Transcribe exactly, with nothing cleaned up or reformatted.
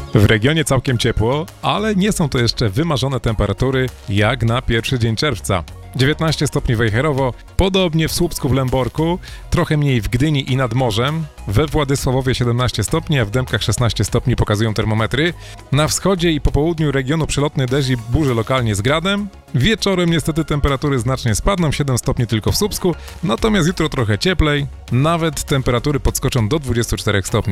W regionie całkiem ciepło, ale nie są to jeszcze wymarzone temperatury jak na pierwszy dzień czerwca. dziewiętnaście stopni wejherowo, podobnie w Słupsku w Lęborku, trochę mniej w Gdyni i nad morzem, we Władysławowie siedemnaście stopni, a w Dębkach szesnaście stopni pokazują termometry. Na wschodzie i po południu regionu przelotny deszcz i burze lokalnie z gradem. Wieczorem niestety temperatury znacznie spadną, siedem stopni tylko w Słupsku, natomiast jutro trochę cieplej, nawet temperatury podskoczą do dwudziestu czterech stopni.